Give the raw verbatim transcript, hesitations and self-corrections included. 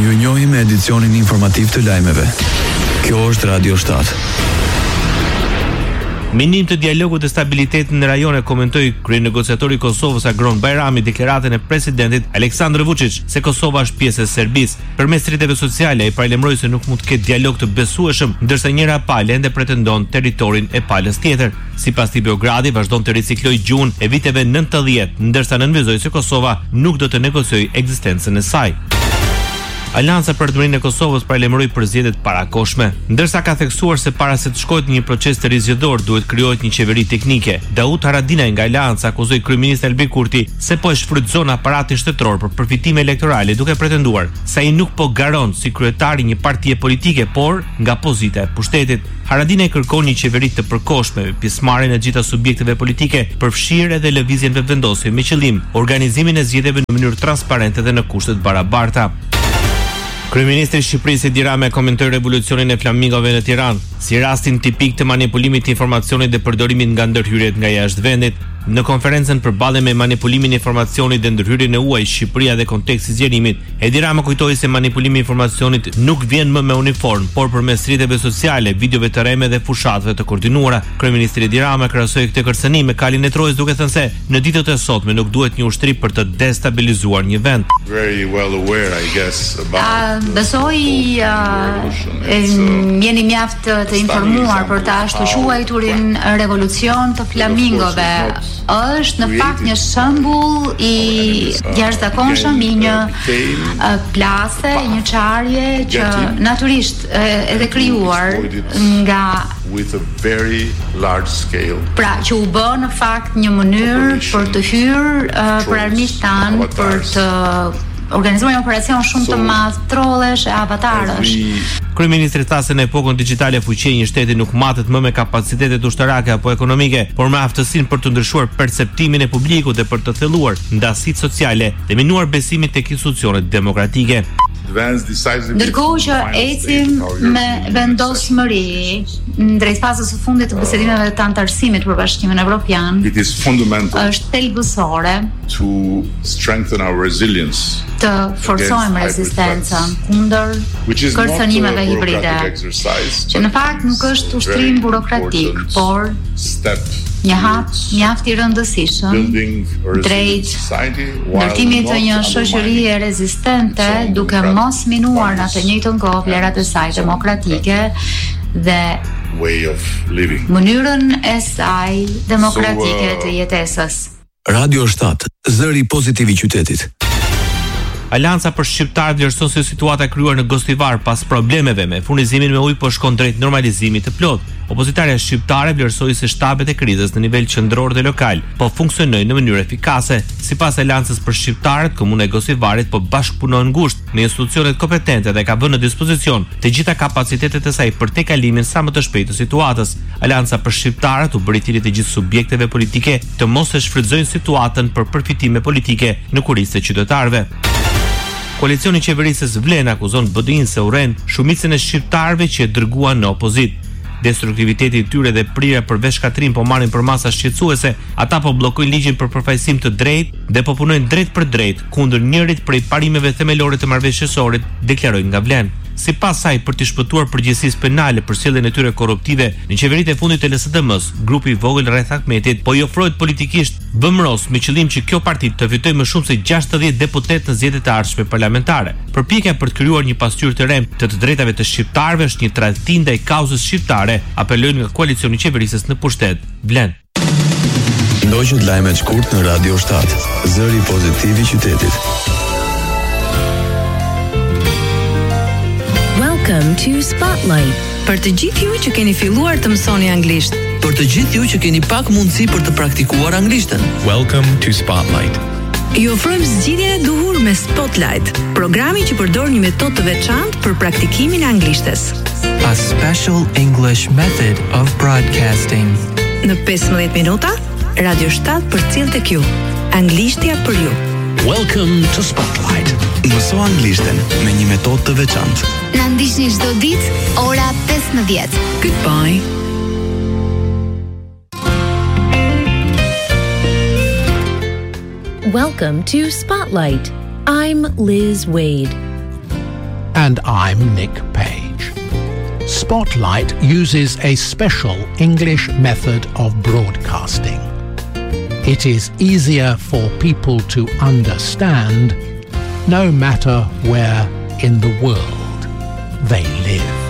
Ju njohim me edicionin informativ të lajmeve. Kjo është Radio shtat. Minim të dialogut e stabilitetit në rajone, komentoi kryenegociatori i Kosovës Agron Bajrami deklaratën e presidentit Aleksandr Vučić se Kosova është pjesë e Serbisë. Përmes rrjeteve sociale ai paralajmëroi se nuk mund të ketë dialog të besueshëm, ndërsa njëra palë ende pretendon territorin e palës tjetër. Sipas tij, Beogradi vazhdon të riciklojë gjuhën e viteve nëntëdhjetë, ndërsa nënvizoi se Kosova nuk do të negociojë ekzistencën e saj. Alianca për Rdëmërinë e Kosovës paralajmëroi për zgjedhjet parakoshme, ndërsa ka theksuar se para se të shkohet në një proces të rizgjedhor duhet krijohet një qeveri teknike. Daud Haradinaj nga Alianca akuzoi kryeministin Albin Kurti se po e shfrytëzon aparatin shtetëror për përfitime elektorale, duke pretenduar se ai nuk po garon si kryetari një partie politike, por nga pozita e pushtetit. Haradinaj kërkon një qeveri të përkohshme, pjesëmarrjen e gjitha subjekteve politike, përfshirë edhe lëvizjen vetëvendosje me qëllim organizimin e zgjedhjeve në mënyrë transparente dhe në kushte të barabarta. Kryeministri i Shqipërisë Edi Rama komentoi revolucionin e flamingove në Tiranë si rastin tipik të manipulimit të informacionit dhe përdorimit nga ndërhyrjet nga jashtë vendit. Në konferencën përballje me manipulimin e informacionit dhe ndërhyrjen e huaj Shqipëria dhe konteksti i zgjerimit, Edi Rama kujtoi se manipulimi i informacionit nuk vjen më me uniform, por përmes rrjeteve sociale, videove të rreme dhe fushatave të koordinuara. Kryeministri Edi Rama krahasoi këtë kërcënim me kalin e Trojës, duke thënë se në ditët e sotme nuk duhet një ushtri për të destabilizuar një vend. Very well aware, I guess, about uh, besoj uh, jeni mjaft të informuar për të ashtu quajturin revolucion të flamingove. Është në fakt një shembull i jashtëzakonshëm i një uh, plase, një çarje që natyrisht edhe krijuar nga with a very large scale. Pra që u bë në fakt një mënyrë për të hyrë uh, për armiqtë tanë, për të organizuar një operacion shumë të madh trollesh e avatarësh. Kryeministri tha se në epokën digjitale fuqia e një shteti nuk matet më me kapacitetet ushtarake apo ekonomike, por me aftësinë për të ndryshuar perceptimin e publikut dhe për të thelluar ndasitë sociale dhe minuar besimin tek institucionet demokratike. Ndërkohë që ecim me vendosmëri drejt fazës së fundit të bisedimeve të antarësimit për Bashkimin Evropian, është thelbësore to strengthen our resilience, të forcojmë rezistencën kundër kërcënimeve hibride, që në fakt nuk është ushtrim burokratik, por një hap mjaft i rëndësishëm drejt ndërtimit të një shoqërie rezistente, duke mos minuar në të njëjtën kohë vlerat e saj demokratike dhe mënyrën e saj demokratike të jetesës. Radio shtat, zëri pozitiv i qytetit. Alianca për shqiptarët vlerëson se situata e krijuar në Gostivar pas problemeve me furnizimin me ujë po shkon drejt normalizimit të plot. Opozitarja shqiptare vlerësoi se shtabet e krizës në nivel qendror dhe lokal po funksionojnë në mënyrë efikase. Sipas Aleancës për shqiptarët, komuna e Gostivarit po bashkëpunon ngushtë me institucionet kompetente dhe ka vënë në dispozicion të gjitha kapacitetet e saj për tejkalimin sa më të shpejtë të situatës. Aleanca për shqiptarët u bëri thirrje të gjithë subjekteve politike të mos e shfrytëzojnë situatën për përfitime politike në kurisë të qytetarëve. Koalicioni i qeverisës vlen akuzon B D I-n se urren shumicën e shqiptarëve që e dërguan në opozit. Destruktiviteti i tyre dhe prirja për veshkatrim po marrin për masa shqetësuese, ata po bllokojnë ligjin për përfaqësim të drejtë dhe po punojnë drejt për drejt kundër njërit prej parimeve themelore të marrëveshjesorit, deklaroi nga Vlen. Sipas saj, për të shpëtuar përgjegjësisë penale për sjelljen e tyre korruptive në qeveritë e fundit të L S D M-s, grupi i vogël rreth Ahmetit po i ofrohet politikisht vëmros me qëllim që kjo parti të fitojë më shumë se gjashtëdhjetë deputet në zgjedhjet e ardhshme parlamentare. Përpjekja për të krijuar një pasqyrë të rem të të drejtave të shqiptarëve është një tradhti ndaj kauzës shqiptare, apelojnë nga koalicioni i qeverisës në pushtet. Vlen. Ndoqët lajmet shkurt në Radio shtat, zëri pozitiv i qytetit. Welcome to Spotlight. Për të gjithë ju që keni filluar të mësoni anglisht. Për të gjithë ju që keni pak mundësi për të praktikuar anglishtën. Welcome to Spotlight. Ju ofrojmë zgjidhjen e duhur me Spotlight, programi që përdor një metodë të veçantë për praktikimin e anglishtes. A special English method of broadcasting. Në pesëmbëdhjetë minuta, Radio shtat përcjell tek ju. Anglishtja për ju. Welcome to Spotlight. Mëso anglishten me një metodë të veçantë. Na ndiqni çdo ditë ora pesëmbëdhjetë. Goodbye. Welcome to Spotlight. I'm Liz Wade. And I'm Nick Page. Spotlight uses a special English method of broadcasting. It is easier for people to understand, no matter where in the world they live.